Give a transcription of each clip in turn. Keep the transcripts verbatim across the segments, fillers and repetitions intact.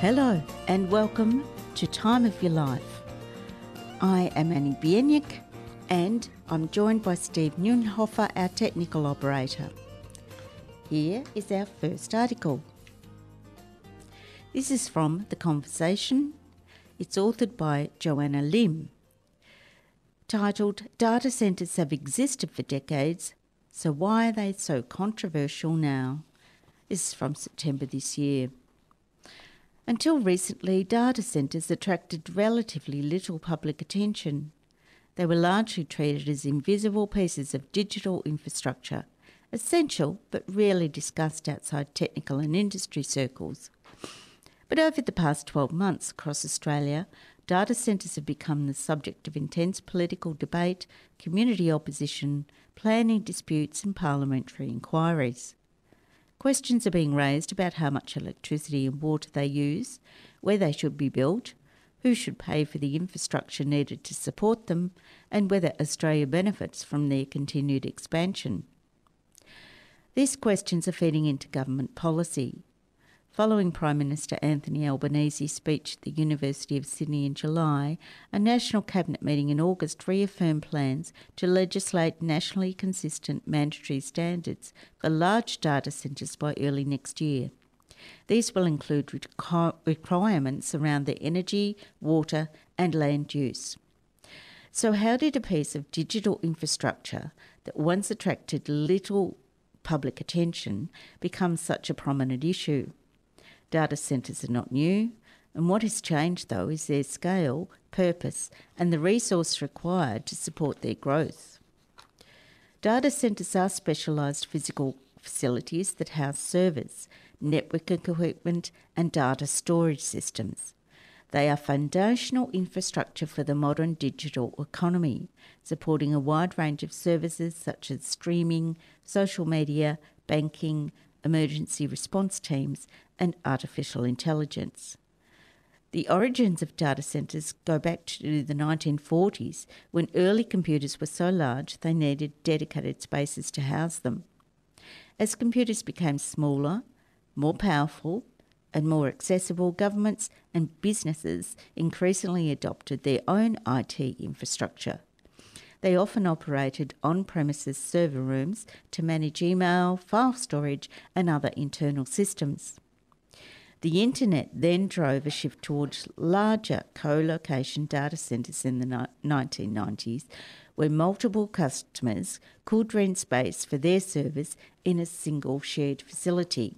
Hello and welcome to Time of Your Life. I am Annie Bieniek and I'm joined by Steve Neunhofer, our technical operator. Here is our first article. This is from The Conversation. It's authored by Joanna Lim, titled Data Centres Have Existed for Decades, so why are they so controversial now? This is from September this year. Until recently, data centres attracted relatively little public attention. They were largely treated as invisible pieces of digital infrastructure, essential but rarely discussed outside technical and industry circles. But over the past twelve months across Australia, data centres have become the subject of intense political debate, community opposition, planning disputes and parliamentary inquiries. Questions are being raised about how much electricity and water they use, where they should be built, who should pay for the infrastructure needed to support them, and whether Australia benefits from their continued expansion. These questions are feeding into government policy. Following Prime Minister Anthony Albanese's speech at the University of Sydney in July, a National Cabinet meeting in August reaffirmed plans to legislate nationally consistent mandatory standards for large data centres by early next year. These will include requ- requirements around the energy, water and land use. So how did a piece of digital infrastructure that once attracted little public attention become such a prominent issue? Data centres are not new, and what has changed, though, is their scale, purpose, and the resource required to support their growth. Data centres are specialised physical facilities that house servers, network equipment, and data storage systems. They are foundational infrastructure for the modern digital economy, supporting a wide range of services such as streaming, social media, banking, emergency response teams, and artificial intelligence. The origins of data centres go back to the nineteen forties, when early computers were so large they needed dedicated spaces to house them. As computers became smaller, more powerful, and more accessible, governments and businesses increasingly adopted their own I T infrastructure. They often operated on-premises server rooms to manage email, file storage, and other internal systems. The internet then drove a shift towards larger co-location data centres in the nineteen nineties, where multiple customers could rent space for their servers in a single shared facility.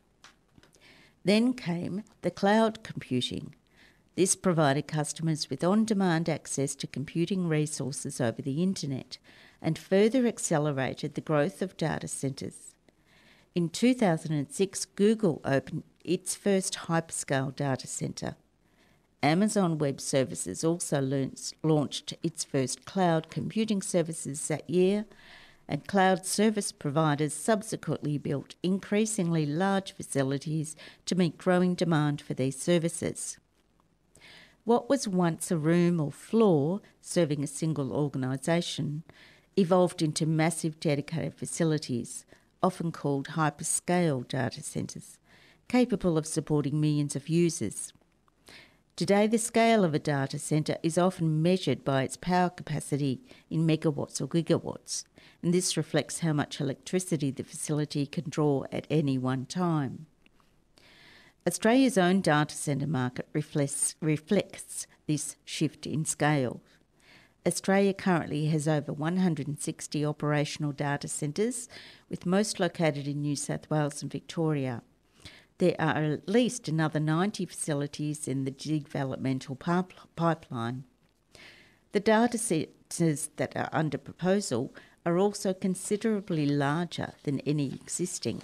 Then came the cloud computing. This provided customers with on-demand access to computing resources over the internet and further accelerated the growth of data centres. In two thousand six, Google opened its first hyperscale data centre. Amazon Web Services also launched its first cloud computing services that year, and cloud service providers subsequently built increasingly large facilities to meet growing demand for their services. What was once a room or floor serving a single organisation evolved into massive dedicated facilities, often called hyperscale data centres, capable of supporting millions of users. Today, the scale of a data centre is often measured by its power capacity in megawatts or gigawatts, and this reflects how much electricity the facility can draw at any one time. Australia's own data centre market reflects, reflects this shift in scale. Australia currently has over one hundred sixty operational data centres, with most located in New South Wales and Victoria. There are at least another ninety facilities in the developmental pipeline. The data centres that are under proposal are also considerably larger than any existing.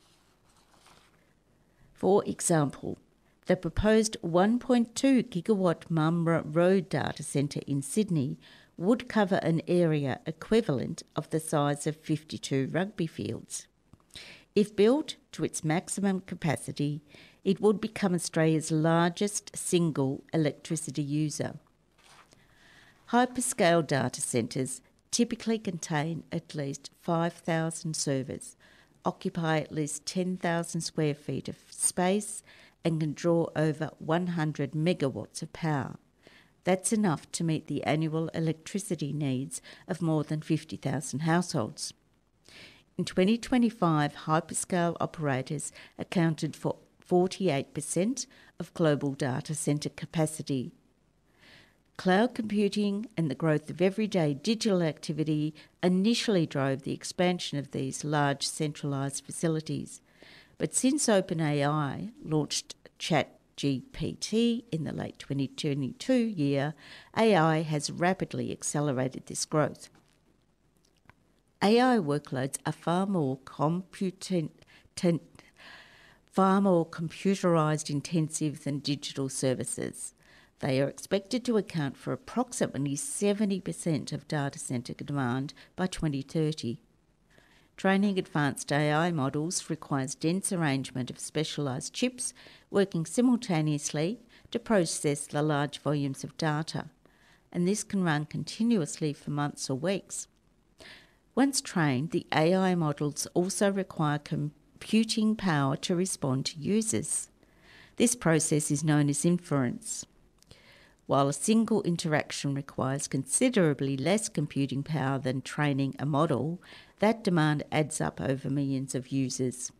For example, the proposed one point two gigawatt Mumra Road data centre in Sydney would cover an area equivalent of the size of fifty-two rugby fields. If built to its maximum capacity, it would become Australia's largest single electricity user. Hyperscale data centres typically contain at least five thousand servers, occupy at least ten thousand square feet of space and can draw over one hundred megawatts of power. That's enough to meet the annual electricity needs of more than fifty thousand households. In twenty twenty-five, hyperscale operators accounted for forty-eight percent of global data centre capacity. Cloud computing and the growth of everyday digital activity initially drove the expansion of these large centralised facilities. But since OpenAI launched ChatGPT in the late twenty twenty-two year, A I has rapidly accelerated this growth. A I workloads are far more computing, far more computerised intensive than digital services. They are expected to account for approximately seventy percent of data centre demand by twenty thirty. Training advanced A I models requires dense arrangement of specialised chips working simultaneously to process the large volumes of data, and this can run continuously for months or weeks. Once trained, the A I models also require computing power to respond to users. This process is known as inference. While a single interaction requires considerably less computing power than training a model, that demand adds up over millions of users.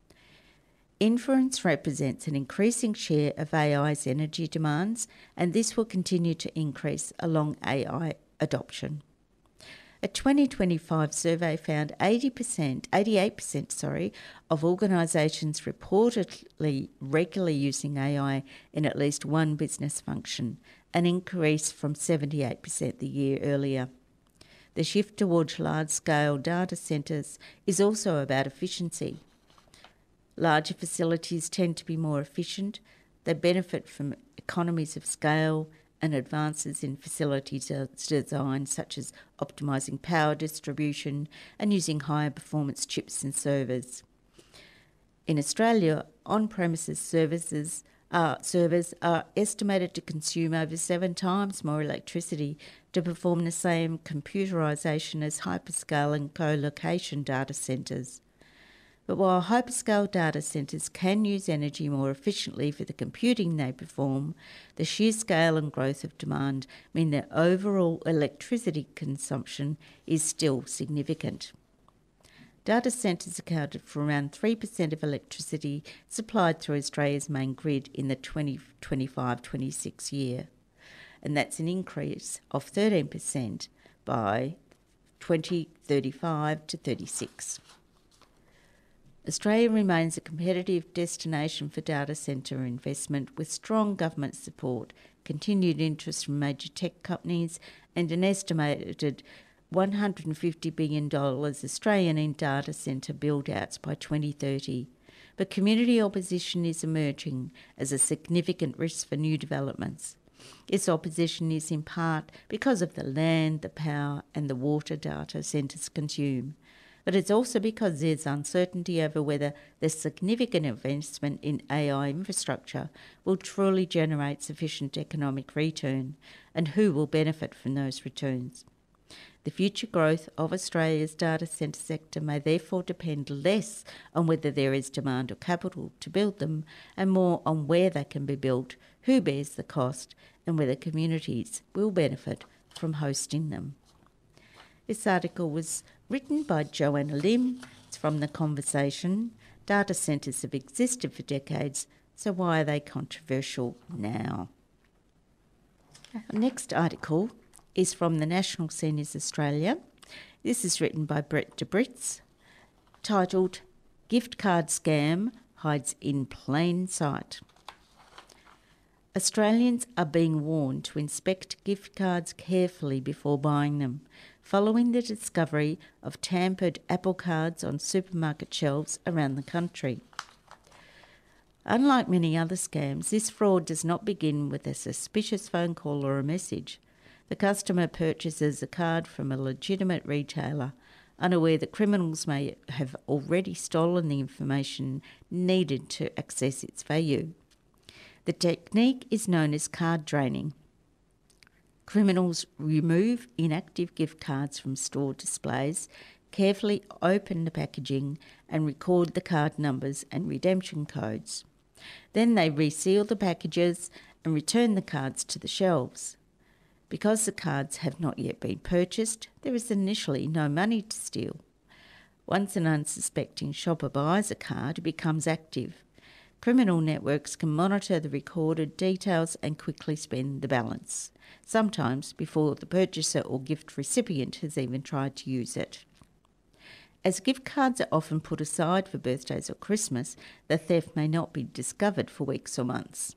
Inference represents an increasing share of A I's energy demands, and this will continue to increase along A I adoption. A twenty twenty-five survey found eighty percent, eighty-eight percent sorry, of organisations reportedly regularly using A I in at least one business function, an increase from seventy-eight percent the year earlier. The shift towards large-scale data centres is also about efficiency. Larger facilities tend to be more efficient. They benefit from economies of scale and advances in facility design, such as optimising power distribution and using higher performance chips and servers. In Australia, on-premises services uh, servers are estimated to consume over seven times more electricity to perform the same computerisation as hyperscale and co-location data centres. But while hyperscale data centres can use energy more efficiently for the computing they perform, the sheer scale and growth of demand mean that overall electricity consumption is still significant. Data centres accounted for around three percent of electricity supplied through Australia's main grid in the twenty twenty-five twenty-six year, and that's an increase of thirteen percent by twenty thirty-five to thirty-six. Australia remains a competitive destination for data centre investment with strong government support, continued interest from major tech companies and an estimated one hundred fifty billion dollars Australian in data centre build-outs by twenty thirty. But community opposition is emerging as a significant risk for new developments. Its opposition is in part because of the land, the power and the water data centres consume. But it's also because there's uncertainty over whether the significant investment in A I infrastructure will truly generate sufficient economic return and who will benefit from those returns. The future growth of Australia's data centre sector may therefore depend less on whether there is demand or capital to build them and more on where they can be built, who bears the cost and whether communities will benefit from hosting them. This article was written by Joanna Lim. It's from The Conversation. Data centres have existed for decades, so why are they controversial now? Our next article is from the National Seniors Australia. This is written by Brett de Britz, titled Gift Card Scam Hides in Plain Sight. Australians are being warned to inspect gift cards carefully before buying them, following the discovery of tampered Apple cards on supermarket shelves around the country. Unlike many other scams, this fraud does not begin with a suspicious phone call or a message. The customer purchases a card from a legitimate retailer, unaware that criminals may have already stolen the information needed to access its value. The technique is known as card draining. Criminals remove inactive gift cards from store displays, carefully open the packaging and record the card numbers and redemption codes. Then they reseal the packages and return the cards to the shelves. Because the cards have not yet been purchased, there is initially no money to steal. Once an unsuspecting shopper buys a card, it becomes active. Criminal networks can monitor the recorded details and quickly spend the balance, sometimes before the purchaser or gift recipient has even tried to use it. As gift cards are often put aside for birthdays or Christmas, the theft may not be discovered for weeks or months.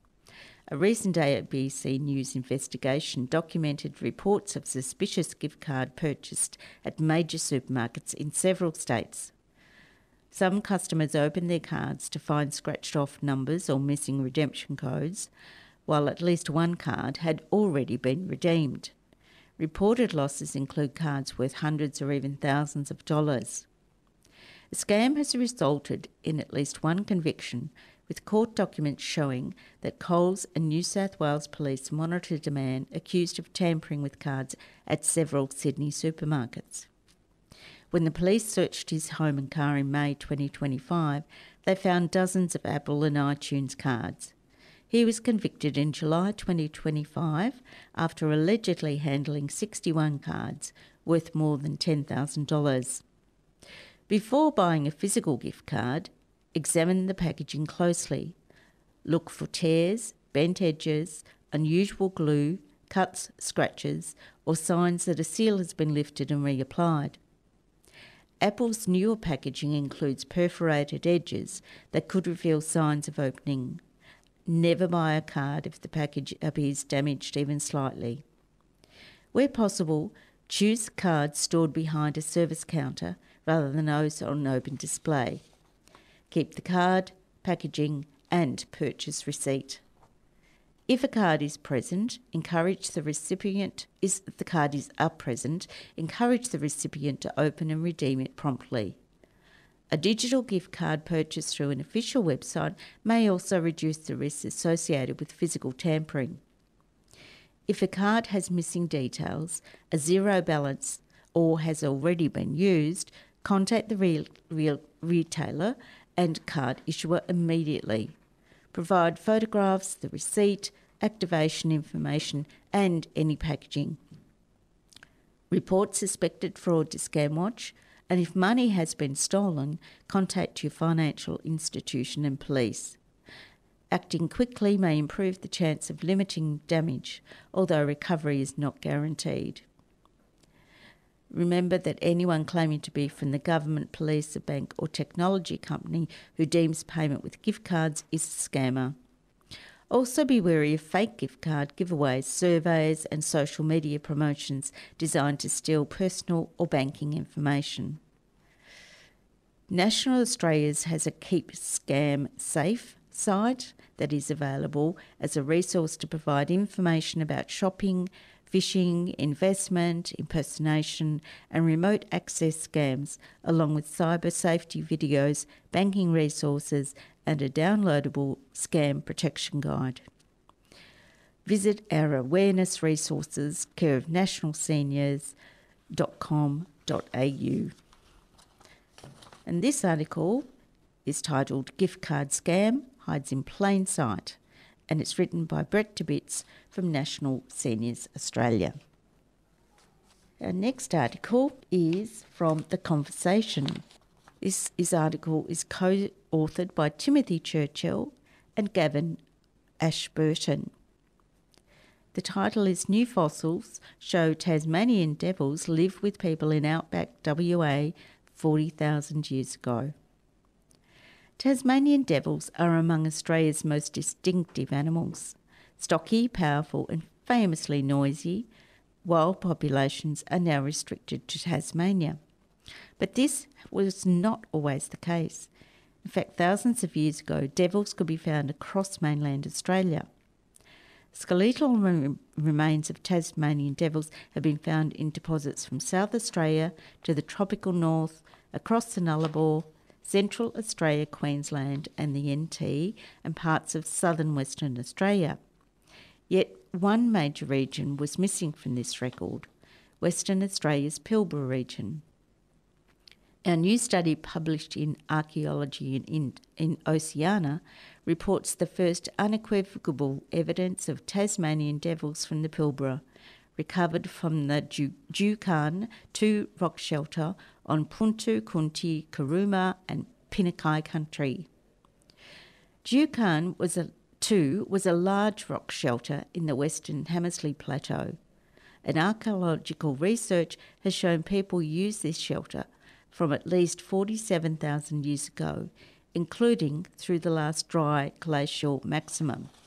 A recent A B C News investigation documented reports of suspicious gift card purchased at major supermarkets in several states. Some customers opened their cards to find scratched off numbers or missing redemption codes, while at least one card had already been redeemed. Reported losses include cards worth hundreds or even thousands of dollars. The scam has resulted in at least one conviction, with court documents showing that Coles and New South Wales Police monitored a man accused of tampering with cards at several Sydney supermarkets. When the police searched his home and car in May twenty twenty-five, they found dozens of Apple and iTunes cards. He was convicted in July twenty twenty-five after allegedly handling sixty-one cards worth more than ten thousand dollars. Before buying a physical gift card, examine the packaging closely. Look for tears, bent edges, unusual glue, cuts, scratches, or signs that a seal has been lifted and reapplied. Apple's newer packaging includes perforated edges that could reveal signs of opening. Never buy a card if the package appears damaged even slightly. Where possible, choose cards stored behind a service counter rather than those on open display. Keep the card, packaging and purchase receipt. If a card is present, encourage the recipient, if the card is up present, encourage the recipient to open and redeem it promptly. A digital gift card purchased through an official website may also reduce the risks associated with physical tampering. If a card has missing details, a zero balance, or has already been used, contact the real, real retailer and card issuer immediately. Provide photographs, the receipt, activation information and any packaging. Report suspected fraud to ScamWatch, and if money has been stolen, contact your financial institution and police. Acting quickly may improve the chance of limiting damage, although recovery is not guaranteed. Remember that anyone claiming to be from the government, police, a bank or technology company who deems payment with gift cards is a scammer. Also be wary of fake gift card giveaways, surveys and social media promotions designed to steal personal or banking information. National Australia's has a Keep Scam Safe site that is available as a resource to provide information about shopping, phishing, investment, impersonation and remote access scams, along with cyber safety videos, banking resources and a downloadable scam protection guide. Visit our awareness resources, care of national seniors dot com dot a u. And this article is titled Gift Card Scam Hides in Plain Sight, and it's written by Brett Tibbetts from National Seniors Australia. Our next article is from The Conversation. This, this article is co-authored by Timothy Churchill and Gavin Ashburton. The title is New Fossils Show Tasmanian Devils Live with People in Outback W A forty thousand years ago. Tasmanian devils are among Australia's most distinctive animals. Stocky, powerful and famously noisy, wild populations are now restricted to Tasmania. But this was not always the case. In fact, thousands of years ago, devils could be found across mainland Australia. Skeletal rem- remains of Tasmanian devils have been found in deposits from South Australia to the tropical north, across the Nullarbor, Central Australia, Queensland and the N T, and parts of southern Western Australia. Yet one major region was missing from this record, Western Australia's Pilbara region. A new study published in Archaeology in, in, in Oceania reports the first unequivocal evidence of Tasmanian devils from the Pilbara, recovered from the Juukan two rock shelter on Puntu, Kunti, Kuruma and Pinakai country. Juukan was a, two was a large rock shelter in the Western Hamersley Plateau, and archaeological research has shown people used this shelter from at least forty-seven thousand years ago, including through the last dry glacial maximum.